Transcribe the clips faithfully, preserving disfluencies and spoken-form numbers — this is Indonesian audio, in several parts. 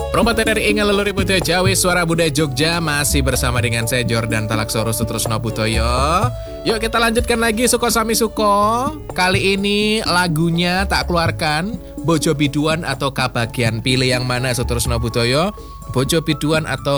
Promotor dari Ingal Leluri Putu Jawi Suara Budaya Jogja. Masih bersama dengan saya Jordan Talaksoro Sutrusno Butoyo. Yuk kita lanjutkan lagi Suko Sami Suko. Kali ini lagunya tak keluarkan Bojo Biduan atau Kebagian. Pilih yang mana Sutrusno Butoyo? Bojo Biduan atau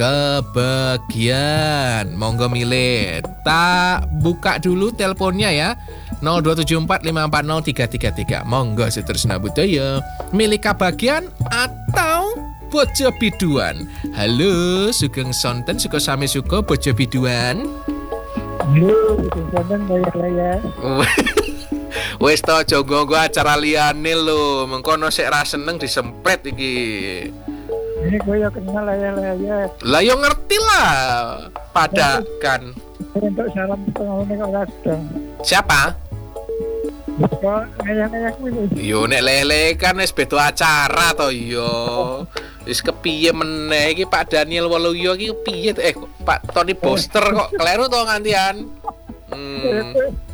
Kebagian? Monggo milih. Tak buka dulu teleponnya ya, nol dua tujuh empat lima empat nol tiga tiga tiga. Monggo Sutrusno Butoyo, milih Kebagian atau Bojo Biduan? Halo, Sugeng Sonten, Suko Sami Suko, Bojo Biduan. Halo, Sugeng Sonten, bayar-bayar. Wes to jogo gua acara liyane lho, mengkono sik ra seneng disempret iki. Ini gue ya kenal layar-layar. Lah yo ngerti lah, padakan. Untuk salam pengawalan kok kadang. Siapa? Kok ngayang-ngayang kuwi. Yo nek lele kan wis beda acara to yo. Wis kepiye meneh iki Pak Daniel Waluyo iki piye eh Pak Tony Boster kok kleru to ngantian. Hmm.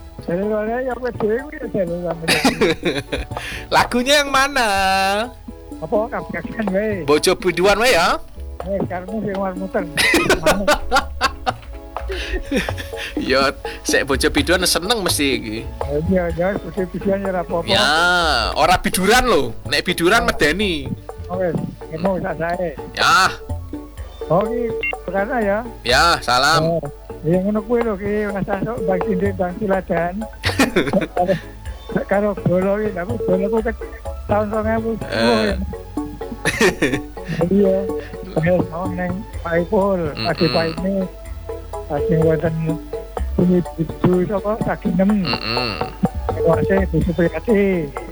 Lagunya yang mana? Apa Kebagian wae. Bojo Biduan wae ya? Eh, karena sing muter. Yo, sik Bojo Biduan seneng mesti iki. Iya, ya, Bojo Biduan ya apa-apa. Ya, ora biduran lho. Nek biduran medeni. Oke, mau sak sae. Ya. Oh, iki karena ya. Ya, salam. Oh, yang ngono kuwi lho ki rasa sok Bang Cindik Bang Siladan. Karo bolo iki, tapi bolo ku tahun dua ribu sepuluh. Iya. Wes mau neng Pak Ipul, Adi Pak ini. Adi wonten ini itu sapa sakinem. Heeh. Kuwi bisa prihatin.